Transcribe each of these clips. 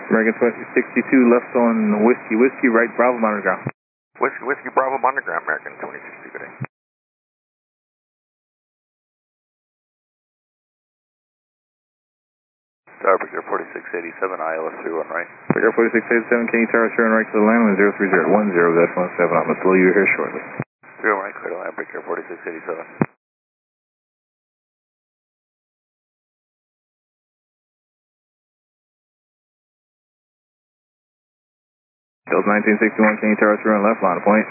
American 2062 left on Whiskey, right Bravo, monitor ground. Whiskey Bravo, monitor ground, American 2062, good day. Tower Brigade 4687, ILS 31 right. Brigade 4687, can you tower turn right to the land on 03010, that's 17, I'm going to slow you here shortly. 31 right, clear to land, Brigade 4687. Delta 1961, can you tower turn left, line of point?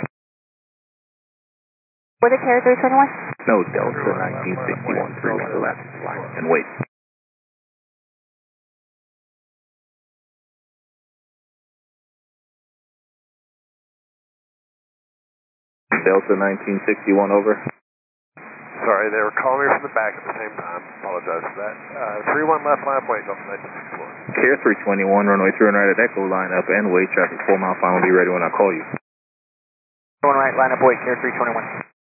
Was it carrier 321? No, Delta 1961, 31 to left, line, and wait. Delta 1961, over. Sorry, they were calling me from the back at the same time. Apologize for that. 31 left, line point, Delta 1961. Care 321, runway 31 right at Echo, line up and wait, traffic 4 mile final, be ready when I call you. 1 right, line up, wait, carrier 321.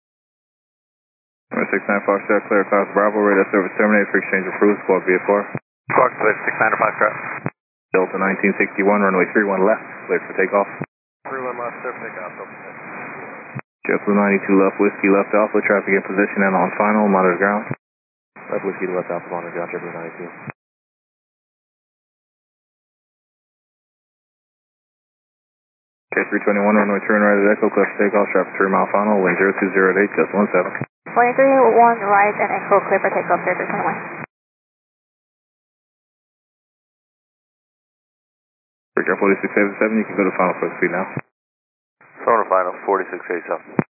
69 Foxtrot, clear across Bravo, radar service terminated for exchange of crews, squawk VFR. Squawk split, 69 Foxtrot. Delta 1961, runway 31 left, cleared for takeoff. 31 left, clear for takeoff, Delta. JetBlue 92 left, Whiskey left Alpha, traffic in position and on final, monitor ground. Left Whiskey left Alpha, monitor ground, JetBlue 92. K321, runway turn right at Echo, clear for takeoff, traffic 3 mile final, wind 0208, just 17. 23-1 right and Echo, clear for takeoff, carrier 321. Brigade 4687, you can go to final for speed now. Final 4687.